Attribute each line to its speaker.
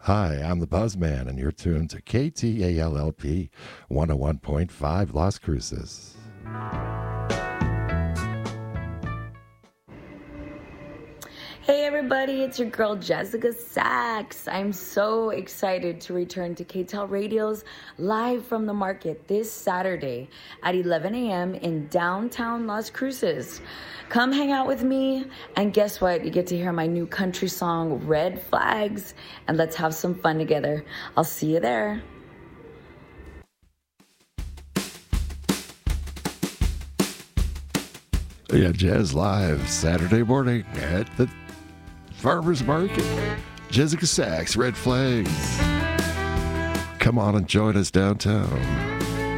Speaker 1: Hi, I'm the Buzzman, and you're tuned to KTALLP 101.5 Las Cruces.
Speaker 2: Hey everybody, it's your girl Jessica Sachs. I'm so excited to return to KTAL Radio's Live from the Market this Saturday at 11 a.m. in downtown Las Cruces. Come hang out with me, and guess what? You get to hear my new country song, Red Flags, and let's have some fun together. I'll see you there.
Speaker 1: Yeah, Jazz Live Saturday morning at the Farmers Market. Jessica Sachs, Red Flags. Come on and join us downtown.